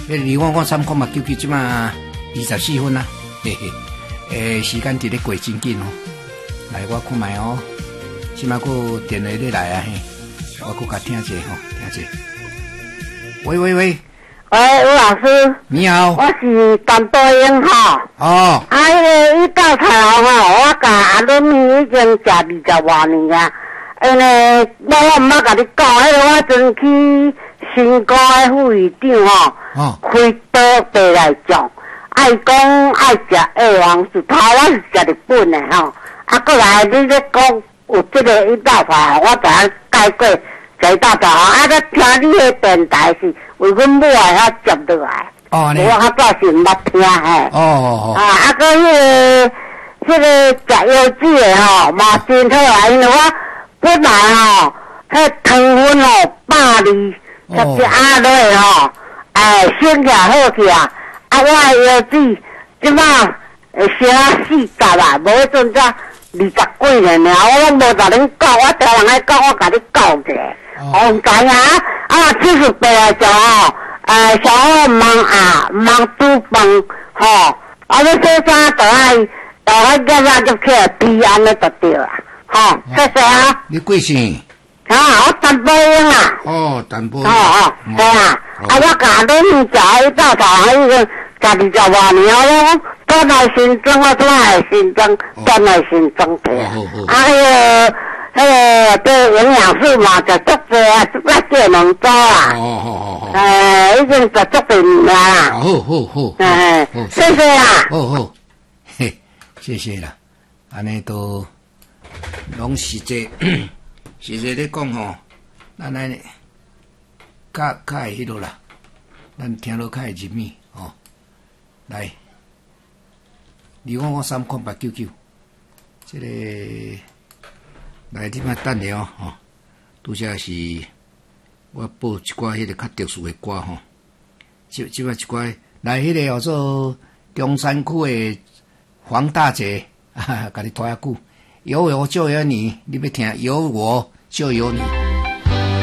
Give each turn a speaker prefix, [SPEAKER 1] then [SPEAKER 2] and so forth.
[SPEAKER 1] 025399即马24分啊，嘿嘿，时间伫咧过真紧哦。来，我看卖哦，即马个电话咧来啊嘿，我搁甲听者吼，听者。喂，
[SPEAKER 2] 喂，吴老师，
[SPEAKER 1] 你好，
[SPEAKER 2] 我是陈宝英哈。
[SPEAKER 1] 哦。
[SPEAKER 2] 伊到台后吼，我甲阿伦咪已经食20多年啊。我毋捌甲你讲，我阵去新高的副议长吼，开刀地来种，爱讲爱食二王树头，我是食日本的吼。过来你咧讲有这个一道菜，我知影解过这道菜，咧听你的电台是为阮母爱遐接落来。我较早是毋捌听嘿。迄个食腰子的吼，嘛真好啊，因为我本来吼，迄糖分吼100二，食压落吼，升起好起啊！我的腰子即马会升40啊，无迄阵才20几年尔，我拢无甲恁讲，我听人来讲，我甲你讲者。唔知啊，78来就吼，上好毋茫煮饭吼，你说啥都爱入起来皮安尼就对啦。谢谢啊！
[SPEAKER 1] 你贵姓？
[SPEAKER 2] 我陈宝英啊。
[SPEAKER 1] 陈宝英。
[SPEAKER 2] 对啊。我甲恁食一道菜，已经20多年咯。转来新庄，我转来新庄，转来新庄去。对营养素嘛，就足多啊，那叫能做啊。已经就足多年啦。
[SPEAKER 1] 好。
[SPEAKER 2] 谢谢啦。
[SPEAKER 1] 好，嘿，谢谢啦。安尼都拢实际咧讲吼，咱安尼较会迄落啦，咱听落较会入耳吼。来，02539899，这个来你莫等下吼，拄则是我播一寡迄个较特殊的歌吼，即摆一寡来迄个叫做中山区的黄大姐，甲你拖遐久。有我就有你，你要听有我就有你。